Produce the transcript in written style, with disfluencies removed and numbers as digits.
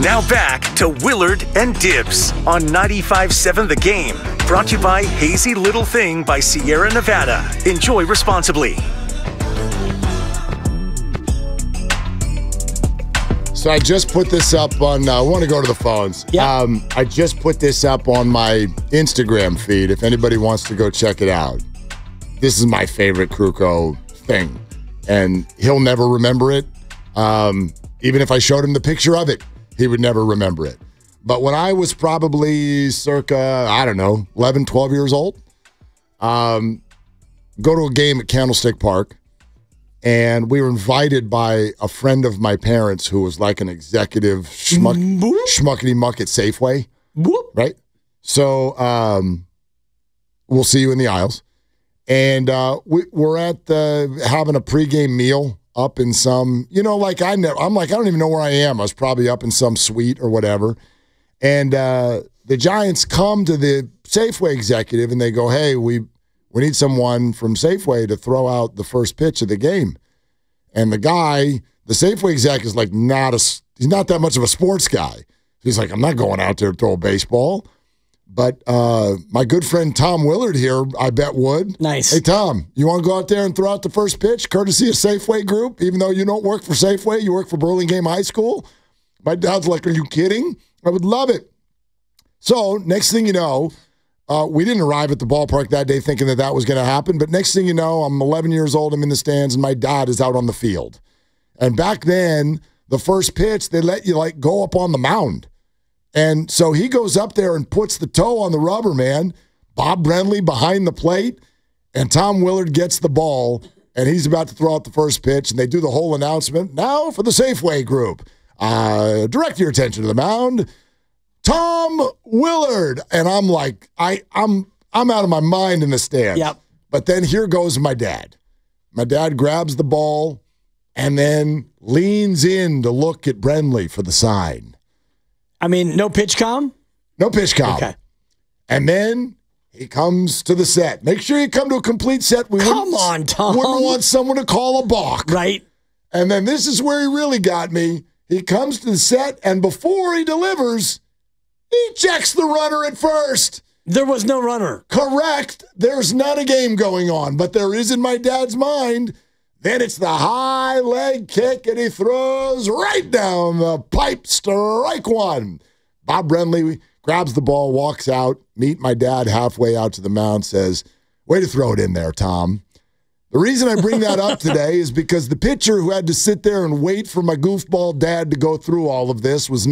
Now back to Willard and Dibs on 95.7 The Game. Brought to you by Hazy Little Thing by Sierra Nevada. Enjoy responsibly. So I just put this up on, I want to go to the phones. Yeah. I just put this up on my Instagram feed if anybody wants to go check it out. This is my favorite Kruko thing. And he'll never remember it. Even if I showed him the picture of it, he would never remember it. But when I was probably circa, 11, 12 years old, go to a game at Candlestick Park. And we were invited by a friend of my parents who was like an executive schmuckety-muck at Safeway. Right? So we'll see you in the aisles. And we're at having a pregame meal up in some, I don't even know where I am. I was probably up in some suite or whatever. And the Giants come to the Safeway executive and they go, hey, we need someone from Safeway to throw out the first pitch of the game. And the guy, the Safeway exec is like he's not that much of a sports guy. He's like, I'm not going out there to throw a baseball. But my good friend Tom Willard here, I bet would. Nice. Hey, Tom, you want to go out there and throw out the first pitch, courtesy of Safeway Group, even though you don't work for Safeway, you work for Burlingame High School? My dad's like, are you kidding? I would love it. So next thing you know, we didn't arrive at the ballpark that day thinking that was going to happen. But next thing you know, I'm 11 years old, I'm in the stands, and my dad is out on the field. And back then, the first pitch, they let you go up on the mound. And so he goes up there and puts the toe on the rubber, man. Bob Brenly behind the plate, and Tom Willard gets the ball, and he's about to throw out the first pitch, and they do the whole announcement. Now for the Safeway Group. Direct your attention to the mound. Tom Willard. And I'm like, I'm out of my mind in the stands. Yep. But then here goes my dad. My dad grabs the ball and then leans in to look at Brenly for the sign. I mean, no pitch comm? No pitch comm. Okay. And then he comes to the set. Make sure you come to a complete set. Come on, Tom. Wouldn't want someone to call a balk. Right. And then this is where he really got me. He comes to the set, and before he delivers, he checks the runner at first. There was no runner. Correct. There's not a game going on, but there is in my dad's mind. Then it's the high leg kick, and he throws right down the pipe, strike one. Bob Brenly grabs the ball, walks out, meet my dad halfway out to the mound, says, way to throw it in there, Tom. The reason I bring that up today is because the pitcher who had to sit there and wait for my goofball dad to go through all of this was